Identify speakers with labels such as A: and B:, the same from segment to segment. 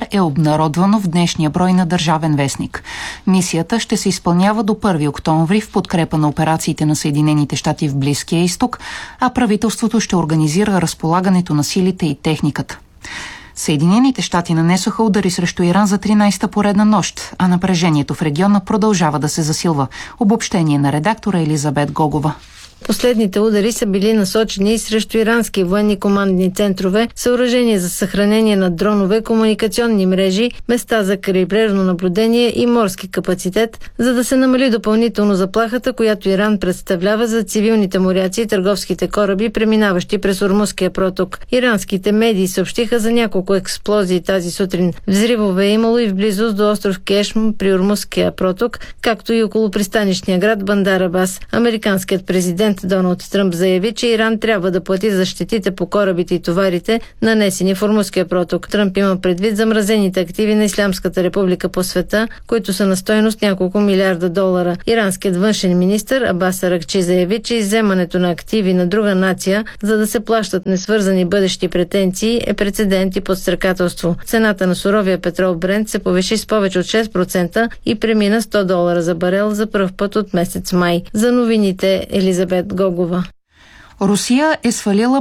A: е обнародвано в днешния брой на Държавен вестник. Мисията ще се изпълнява до 1 октомври в подкрепа на операциите на Съединените щати в Близкия изток, а правителството ще организира разполагането на силите и техниката. Съединените щати нанесоха удари срещу Иран за 13-та поредна нощ, а напрежението в региона продължава да се засилва. Обобщение на редактора Елизабет Гогова.
B: Последните удари са били насочени срещу ирански военни командни центрове, съоръжения за съхранение на дронове, комуникационни мрежи, места за крайбрежно наблюдение и морски капацитет, за да се намали допълнително заплахата, която Иран представлява за цивилните моряци и търговските кораби, преминаващи през Ормузския проток. Иранските медии съобщиха за няколко експлозии тази сутрин. Взривове е имало и в близост до остров Кешм при Ормузския проток, както и около пристанищния град Бандар Абас. Американският президент Доналд Тръмп заяви, че Иран трябва да плати за щетите по корабите и товарите, нанесени в Ормузския проток. Тръмп има предвид замразените активи на Ислямската република по света, които са на стойност няколко милиарда долара. Иранският външен министър Абас Аракчи заяви, че изземането на активи на друга нация, за да се плащат несвързани бъдещи претенции, е прецедент и подстрекателство. Цената на суровия петрол Брент се повиши с повече от 6% и премина $100 за барел за пръв път от месец май. За новините Елизабет Гогова.
A: Русия е свалила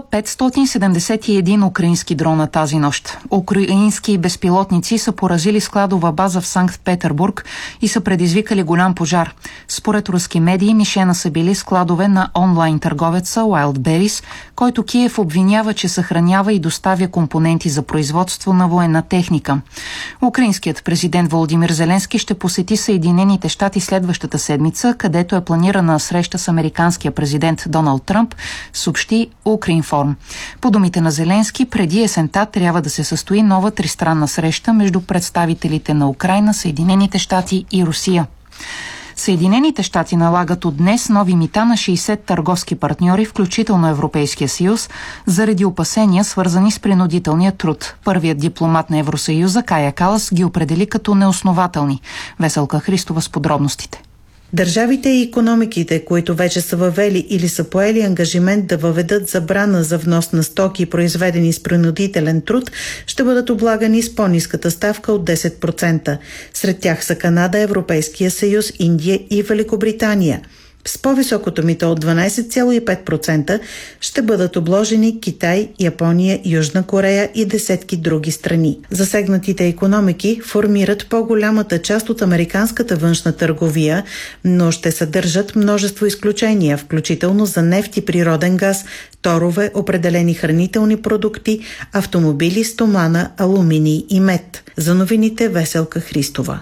A: 571 украински дрона тази нощ. Украински безпилотници са поразили складова база в Санкт-Петербург и са предизвикали голям пожар. Според руски медии мишена са били складове на онлайн търговеца Wildberries, който Киев обвинява, че съхранява и доставя компоненти за производство на военна техника. Украинският президент Володимир Зеленски ще посети Съединените щати следващата седмица, където е планирана среща с американския президент Доналд Тръмп, съобщи Укринформ. По думите на Зеленски, преди есента трябва да се състои нова тристранна среща между представителите на Украйна, Съединените щати и Русия. Съединените щати налагат от днес нови мита на 60 търговски партньори, включително Европейския съюз, заради опасения, свързани с принудителния труд. Първият дипломат на Евросъюза, Кая Калас, ги определи като неоснователни. Веселка Христова с подробностите.
C: Държавите и икономиките, които вече са въвели или са поели ангажимент да въведат забрана за внос на стоки, произведени с принудителен труд, ще бъдат облагани с по-ниската ставка от 10%. Сред тях са Канада, Европейския съюз, Индия и Великобритания. С по-високото мито от 12,5% ще бъдат обложени Китай, Япония, Южна Корея и десетки други страни. Засегнатите икономики формират по-голямата част от американската външна търговия, но ще съдържат множество изключения, включително за нефт и природен газ, торове, определени хранителни продукти, автомобили, стомана, алуминий и мед. За новините Веселка Христова.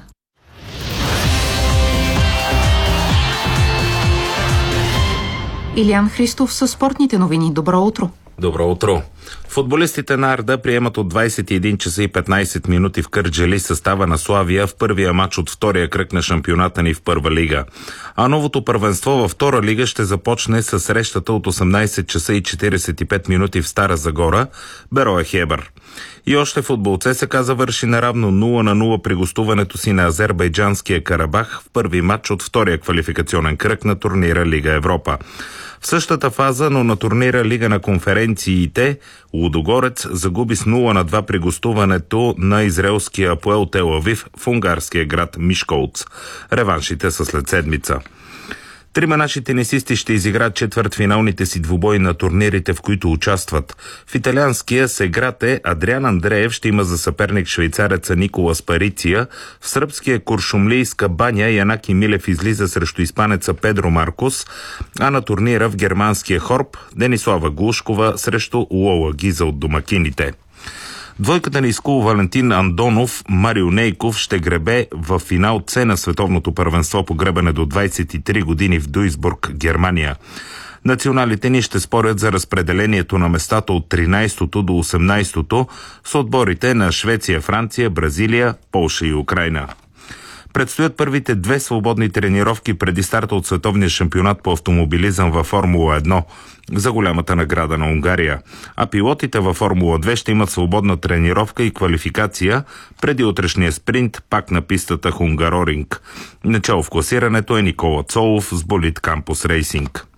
A: Илиян Христов със спортните новини. Добро утро!
D: Добро утро! Футболистите на Арда приемат от 21 часа и 15 минути в Кърджали състава на Славия в първия матч от втория кръг на шампионата ни в първа лига. А новото първенство във втора лига ще започне с срещата от 18 часа и 45 минути в Стара Загора, Берое Хебър. И още футбол ЦСКА завърши наравно 0-0 при гостуването си на азербайджанския Карабах в първи матч от втория квалификационен кръг на турнира Лига Европа. В същата фаза, но на турнира Лига на конференциите, Лудогорец загуби с 0-2 при гостуването на израелския Апоел Тел Авив в унгарския град Мишколц. Реваншите са след седмица. Трима наши тенисисти ще изиграят четвъртфиналните си двубои на турнирите, в които участват. В италианския Сеграте Адриан Андреев ще има за съперник швейцареца Николас Париция. В сръбския Куршумлийска баня Янаки Милев излиза срещу испанеца Педро Маркус, а на турнира в германския Хорб Денислава Глушкова срещу Лола Гиза от домакините. Двойката на Искул Валентин Андонов, Марио Нейков ще гребе в финал С на световното първенство по гребане до 23 години в Дуйсбург, Германия. Националите ни ще спорят за разпределението на местата от 13-то до 18-то с отборите на Швеция, Франция, Бразилия, Полша и Украйна. Предстоят първите две свободни тренировки преди старта от световния шампионат по автомобилизъм във Формула 1 за голямата награда на Унгария. А пилотите във Формула 2 ще имат свободна тренировка и квалификация преди утрешния спринт пак на пистата Хунгароринг. Начало в класирането е Никола Цолов с болид Кампус Рейсинг.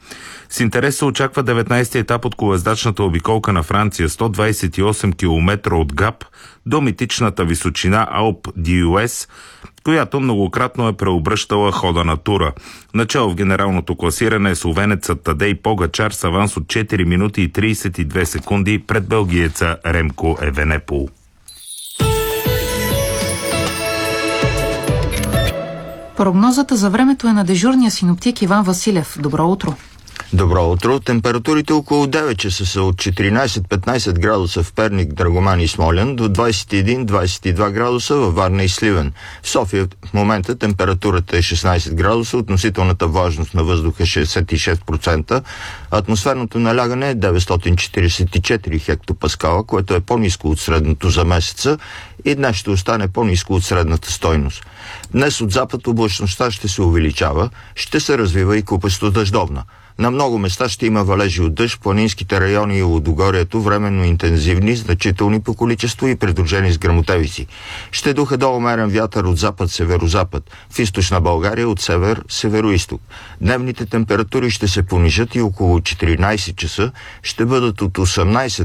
D: С интерес се очаква 19-ти етап от колездачната обиколка на Франция, 128 км от Гап до митичната височина Алп д'Юес, която многократно е преобръщала хода на тура. Начало в генералното класиране е словенецът Тадей Погачар с аванс от 4 минути и 32 секунди пред белгиеца Ремко Евенепол.
A: Прогнозата за времето е на дежурния синоптик Иван Василев. Добро утро!
E: Добро утро! Температурите около 9 часа са от 14-15 градуса в Перник, Драгоман и Смолян до 21-22 градуса във Варна и Сливен. В София в момента температурата е 16 градуса, относителната влажност на въздуха е 66%, атмосферното налягане е 944 хектопаскала, което е по-ниско от средното за месеца и днес ще остане по-ниско от средната стойност. Днес от запад облачността ще се увеличава, ще се развива и купесто дъждовна. На много места ще има валежи от дъжд, планинските райони и Лудогорието временно интензивни, значителни по количество и придружени с гръмотевици. Ще духа до умерен вятър от запад-северозапад, в източна България от север-североизток. Дневните температури ще се понижат и около 14 часа ще бъдат от 18